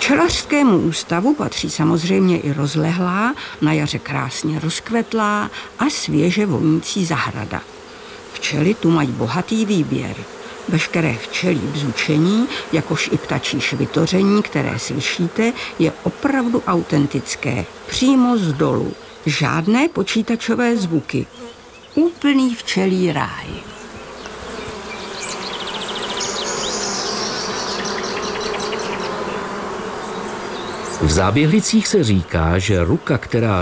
Včelařskému ústavu patří samozřejmě i rozlehlá, na jaře krásně rozkvetlá a svěže vonící zahrada. Včely tu mají bohatý výběr. Veškeré včelí bzučení, jakož i ptačí švitoření, které slyšíte, je opravdu autentické, přímo z dolu. Žádné počítačové zvuky. Úplný včelí ráj. V Záběhlicích se říká, že ruka, která